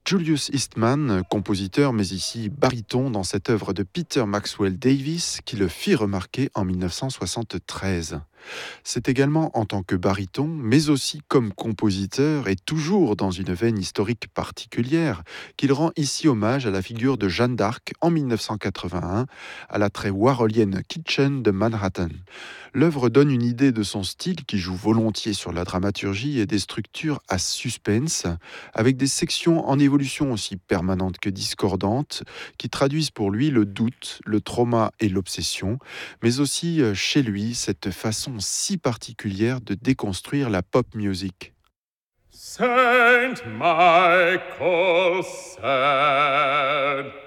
Julius Eastman, compositeur mais ici baryton dans cette œuvre de Peter Maxwell Davies qui le fit remarquer en 1973. C'est également en tant que baryton, mais aussi comme compositeur et toujours dans une veine historique particulière, qu'il rend ici hommage à la figure de Jeanne d'Arc en 1981 à la très warholienne Kitchen de Manhattan. L'œuvre donne une idée de son style qui joue volontiers sur la dramaturgie et des structures à suspense, avec des sections en évolution aussi permanentes que discordantes, qui traduisent pour lui le doute, le trauma et l'obsession, mais aussi chez lui cette façon si particulière de déconstruire la pop music. Saint Michael said,